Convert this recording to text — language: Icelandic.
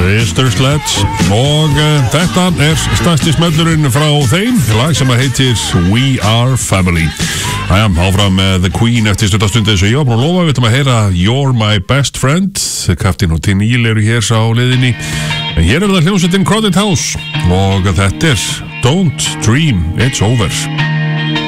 Sister Sledge og þetta stærsti smellurinn frá þeim lag sem heitir We Are Family. Áfram með The Queen eftir stundastund eins og ég var búin að lofa. Við ætlum að heyra You're My Best Friend. Kaptinn og Tinníl eru hér á leiðinni, en hér það hljómsveitin Crowded House og þetta Don't Dream It's Over.